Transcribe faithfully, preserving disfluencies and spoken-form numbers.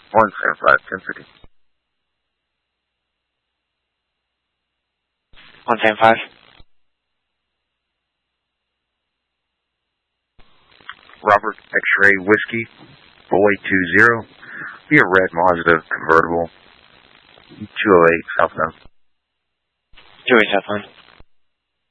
one seven five, ten fifty. one seven five. Robert X-Ray Whiskey, Boy two zero. Be a red Mazda convertible. two oh eight southbound. two oh eight southbound.